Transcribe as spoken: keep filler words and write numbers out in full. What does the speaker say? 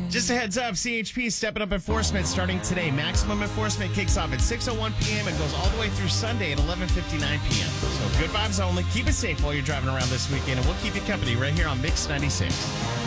Just a heads up, C H P is stepping up enforcement starting today. Maximum enforcement kicks off at six oh one p.m. and goes all the way through Sunday at eleven fifty-nine p.m. So good vibes only. Keep it safe while you're driving around this weekend, and we'll keep you company right here on Mix ninety-six.